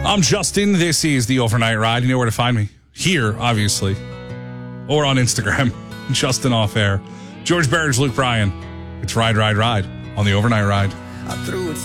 I'm Justin. This is the Overnight Ride. You know where to find me. Here, obviously. Or on Instagram. Justin Off Air. George Barrage, Luke Bryan. It's Ride, Ride, Ride on the Overnight Ride. I threw it